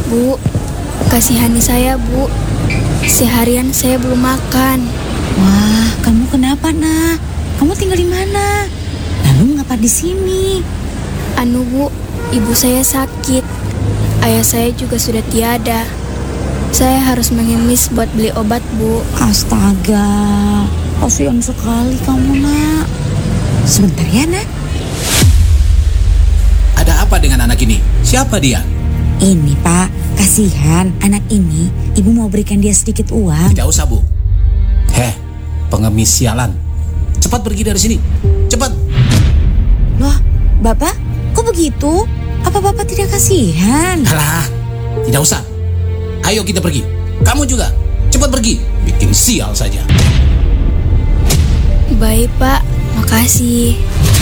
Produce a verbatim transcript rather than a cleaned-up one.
Bu, kasihani saya, Bu. Seharian saya belum makan. Wah, kamu kenapa, nak? Kamu tinggal di mana? Lalu ngapa di sini? Anu, Bu, ibu saya sakit. Ayah saya juga sudah tiada. Saya harus mengemis buat beli obat, Bu. Astaga, kasihan sekali kamu, nak. Sebentar ya, nak. Ada apa dengan anak ini? Siapa dia? Ini, Pak, kasihan anak ini. Ibu mau berikan dia sedikit uang. Tidak usah, Bu. Heh, pengemis sialan. Cepat pergi dari sini. Cepat. Loh, Bapak, kok begitu? Apa Bapak tidak kasihan? Alah, tidak usah. Ayo kita pergi. Kamu juga. Cepat pergi. Bikin sial saja. Baik, Pak. Makasih.